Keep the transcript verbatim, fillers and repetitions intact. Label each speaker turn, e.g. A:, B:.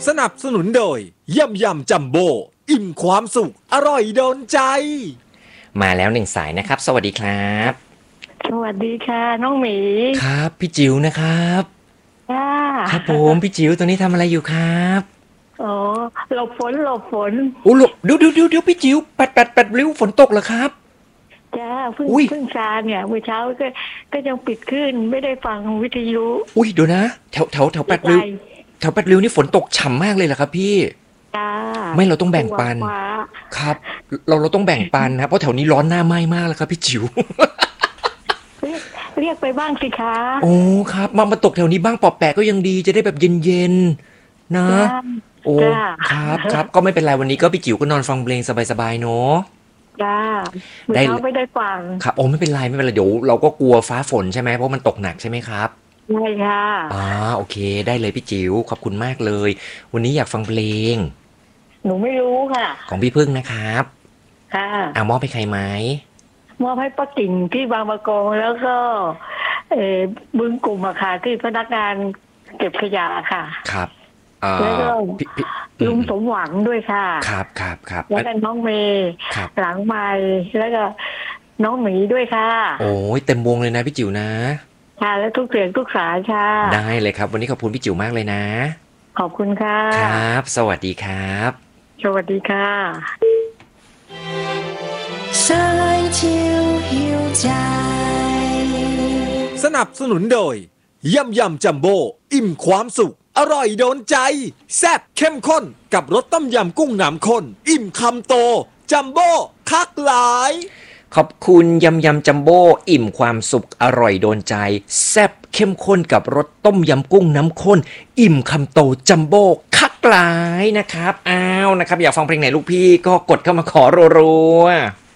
A: สนับสนุนโดยยำยำจัมโบ้อิ่มความสุขอร่อยโดนใจ
B: มาแล้วหนึ่งสายนะครับสวัสดีครับ
C: สวัสดีค่ะน้องหมี
B: ครับพี่จิ๋วนะครับ
C: ค่ะ
B: ครับผมพี่จิ๋วตัวนี้ทำอะไรอยู่ครับ
C: อ๋อหลบฝนหลบฝน
B: โอ้หลบเดี๋ยวเดี๋ยวเดี๋ยวพี่จิ๋วแปดแปดแปดริ้วฝนตกเหรอครับ
C: จ้าเพิ่งเพิ่งซาเนี่ยเมื่อเช้าก็ก็ยังปิดขึ้นไม่ได้ฟังวิทยุ
B: อุ้ยเดี๋ยวนะแถวแถวแถวแปดริ้วแถวแปดริ้วนี่ฝนตกฉ่ำมากเลยเหรอครับพี่
C: จ้า
B: ไม่เราต้องแบ่งปันครับเราเราต้องแบ่งปันนะเพราะแถวนี้ร้อนหน้าไหม้มากแล้วครับพี่จิ๋ว
C: เรียกไปบ้างสิคะ
B: โอ้ครับมามาตกแถวนี้บ้างปอบแปะก็ยังดีจะได้แบบเย็นๆนะโอ้ครับครับก็ไม่เป็นไรวันนี้ก็พี่จิ๋วก็นอนฟังเพลงสบายๆเนาะ
C: จ้าได้ไม่ได้ฟัง
B: ครับโอ้ไม่เป็นไรไม่เป็นไรเดี๋ยวเราก็กลัวฟ้าฝนใช่ไหมเพราะมันตกหนักใช่ไหมครับ
C: ใช่ค่ะ
B: อ่าโอเคได้เลยพี่จิ๋วขอบคุณมากเลยวันนี้อยากฟังเพลง
C: หนูไม่รู้ค่ะ
B: ของพี่พึ่งนะครับ
C: ค่ะ
B: อ่ามอบให้ใครไหม
C: มอบให้ป้ากิ่งที่บางมะกงแล้วก็เออบึงกลุ่มอะค่ะที่พนักงานเก็บขยะค่ะ
B: ครับ
C: แล้วก็ลุงสมหวังด้วยค่ะ
B: ครับครับครับ
C: แล้วก็น้องเมย์หลังไมค์แล้วก็น้องหมีด้วยค่ะ
B: โอ้ยเต็มวงเลยนะพี่จิ๋วนะ
C: ค่ะและทุกเสียงทุกสายค่ะ
B: ได้เลยครับวันนี้ขอบคุณพี่จิ๋วมากเลยนะ
C: ขอบคุณค่ะ
B: ครับสวัสดีครับ
C: สวัสดีค่ะ
A: สนับสนุนโดยยำยำจัมโบ้อิ่มความสุขอร่อยโดนใจแซ่บเข้มข้นกับรสต้มยำกุ้งน้ำข้นอิ่มคำโตจัมโบ้คักหลาย
B: ขอบคุณยำยำจัมโบ้อิ่มความสุขอร่อยโดนใจแซ่บเข้มข้นกับรสต้มยำกุ้งน้ำข้นอิ่มคำโตจัมโบ้คักหลายนะครับอ้าวนะครับอยากฟังเพลงไหนลูกพี่ก็กดเข้ามาขอรัวๆ